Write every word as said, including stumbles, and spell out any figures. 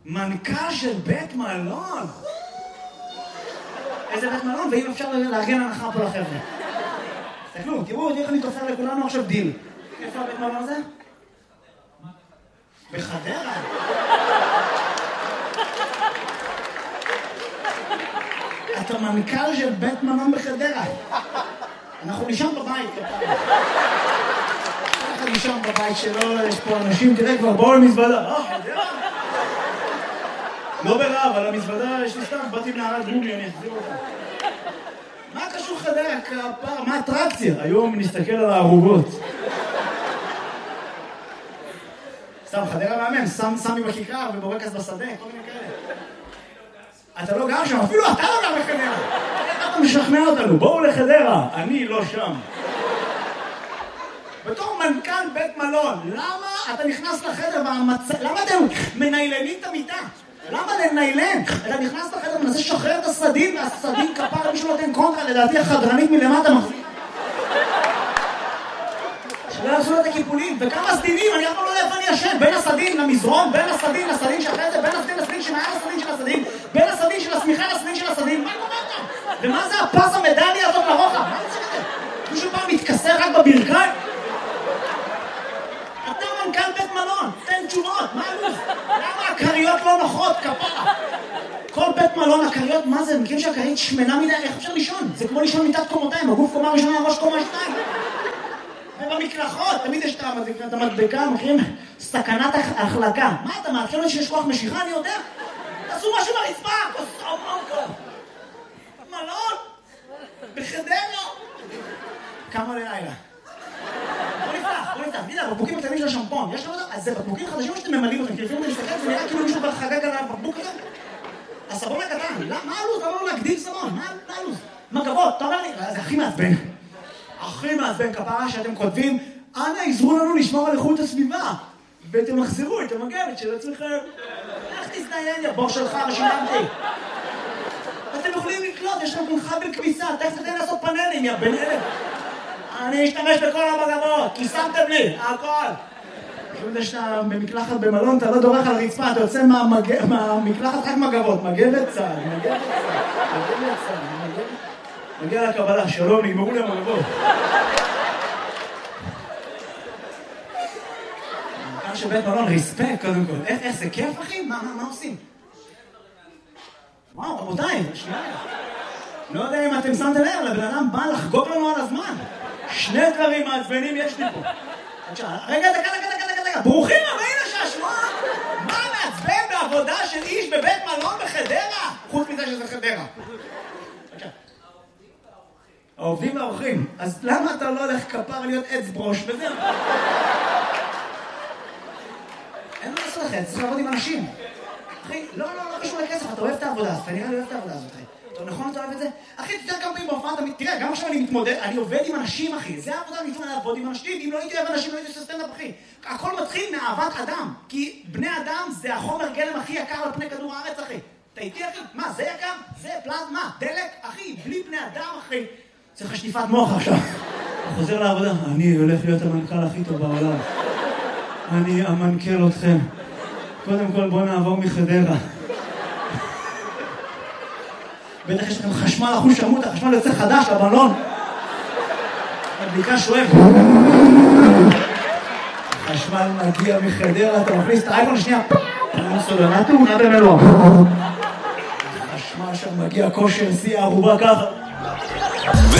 מנכ"ל של בית מלון. איזה בית מלון, ואם אפשר לארגן הנחה פה לחבר'ה. תסתכלו, תראו, איך אני תופר לכולנו עכשיו דיל. איפה הבית מלון הזה? בחדרה. אתה מנכ"ל של בית מלון בחדרה. אנחנו נשאר בבית. אנחנו נשאר בבית שלו, יש פה אנשים, תראה כבר, בואו למזוודה. אה, חדרה? לא ברעב, על המזוודה יש לי סתם, באתי מנערת גומי, אני אחזיר אותה. מה קשור חדרה? כפר, מה אטרקציה? היום נסתכל על הערובות. סתם, חדרה מאמן, סמי בכיכר ובורקס בשדה, כל מיני כאלה. אתה לא גר שם, אפילו אתה לא גר בחדרה. איך אתה משכנע אותנו? בואו לחדרה, אני לא שם. בתור מנכ"ל בית מלון, למה אתה נכנס לחדר והמצ... למה אתם מניילנים את המיטה? למה לניילן? אתה נכנס לחדר ומנסה לשחרר את הסדין, והסדין כפר, מישהו נותן קונטרה, לדעתי החדרנית מלמטה מחזיק. שלא יעשו את הקיפולים, וכמה סדינים, אני אף פעם לא יודע איפה אני ישן, בין הסדין למזרון, בין הסדין לסדין שאחרי זה, בין הסדין לסדין שמעל הסדין של הסדין, בין הסדין של הסמיכה לסדין של הסדין, מה קורה כאן? ומה זה הפס המדליה הזאת לרוחב? מה זה שזה? מישהו פעם מתכסר רק בברכיים? אתה מנכ"ל בית מלון, תן תשובות, מה הלו"ז? למה הקריות לא נוחות, כפרה? כל בית מלון, הקריות, מה זה? מכיר שהקרית שמנה מדי, איך אפשר לישון? זה כמו לישון מיטת קומותיים, הגוף קומה ראשונה, הראש קומה שתיים. ובמקלחות, תמיד יש את המדבקה, מכירים? סכנת החלקה. מה אתה מעדכן אותי שיש כוח משיכה? אני יודע. תעשו משהו ברצפה, תעשו משהו. מלון? בחדרה? כמה לילה? בוא נפתח, בוא נפתח. תדע, בקבוקים הקטנים של השמפון. יש לנו אותם? אז זה בקבוקים חדשים שאתם ממלאים אותם. כי לפעמים אני מסתכל, זה נראה כאילו מישהו כבר חגג על הבקבוק הזה. הסבון הקטן. מה הלו"ז? למה לא להגדיל סבון? מה הלו"ז? מגבות, אתה אומר לי, זה הכי מעצבן. הכי מעצבן כפרה שאתם כותבים, אנא עזרו לנו לשמור על איכות הסביבה. ואתם מחזירו את המגבת של עצמכם. איך תזדיין, יא בור שלך ושילמתי. אתם יכולים לקלוט, יש לכם חבל כביסה, תכף תתן לעשות פאנלים, יא בן אלף. אני אשתמש בכל המגבות, כי שמתם לי, הכל. כשאתה שאתה במקלחת במלון, אתה לא דורך על רצפה, אתה יוצא מהמקלחת רק מגבות, מגבת צהל, מגבת צהל, מגבת צהל, מגבת... מגיע לקבלה, שלום, נגמרו לי המגבות. מנכ"ל של בית מלון, ריספקט קודם כל. איך זה כיף, אחי? מה עושים? וואו, רבותיי, שנייה. לא יודע אם אתם שמתם לב, לבן אדם בא לחגוג לנו על הזמן. שני דברים מעצבנים יש לי פה. רגע, דקה, דקה, דקה, דקה. ברוכים הבאים לשעשוע. מה מעצבן בעבודה של איש בבית מלון בחדרה? חוץ מזה שזה חדרה. העובדים והאורחים. אז למה אתה לא הולך כפר להיות עץ ברוש וזהו? אין מה לעשות לכם, צריך לעבוד עם אנשים. אחי, לא, לא, לא קשור לכסף, אתה אוהב את העבודה הזאת, אתה נראה לי אוהב את העבודה הזאת, אחי. אתה נכון, אתה אוהב את זה? אחי, תתאר כמה פעמים בהופעה, תראה, גם עכשיו אני מתמודד, אני עובד עם אנשים, אחי. זה העבודה, אני מתמודד לעבוד עם אנשים, אם לא הייתי אוהב אנשים, לא הייתי עושה סטנדאפ, אחי. הכל מתחיל מאהבת אדם, כי בני אדם זה החומר גלם הכי יקר על פני כדור הארץ, אחי. אתה איתי, אחי? מה, זה יקר? זה פלזמה, דלק, אחי, בלי בני אדם, אחי. צריך שטיפת מוח עכשיו. הוא חוזר לעבודה. אני הולך להיות המנכ"ל הכי טוב בעולם. אני אמנכ"ל אתכם. קודם כל בואו נעבור מחדרה. בטח יש לכם חשמל אחוז שמות, החשמל יוצא חדש לבלון. הבדיקה שואב. החשמל מגיע מחדרה, אתה מכניס את האייפון שנייה. אני סולנה תאונה במלוא. החשמל שם מגיע כושר, שיא הערובה ככה.